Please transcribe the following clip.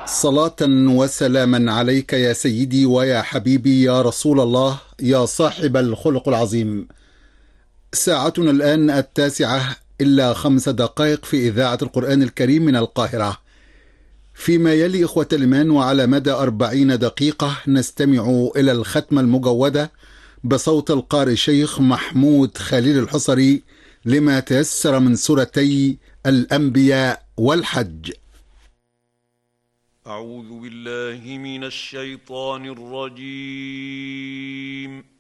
صلاة وسلاما عليك يا سيدي ويا حبيبي يا رسول الله يا صاحب الخلق العظيم. ساعتنا الآن 9:05 في إذاعة القرآن الكريم من القاهرة. فيما يلي إخوة الإيمان وعلى مدى 40 دقيقة نستمع إلى الختمة المجودة بصوت القارئ الشيخ محمود خليل الحصري لما تيسر من سورتي الأنبياء والحج. أعوذ بالله من الشيطان الرجيم.